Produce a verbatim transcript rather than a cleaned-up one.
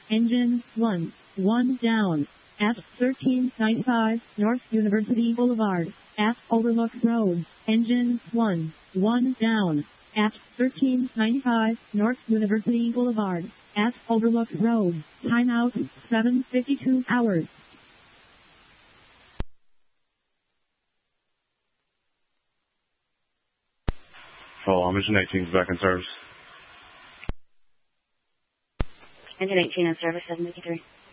Engine one. one down. At thirteen ninety-five North University Boulevard. At Overlook Road. Engine one. one down. At thirteen ninety-five North University Boulevard. At Overlook Road. Timeout seven fifty-two hours. Oh, Mission eighteen is back in service. Engine eighteen in service, seven fifty-three.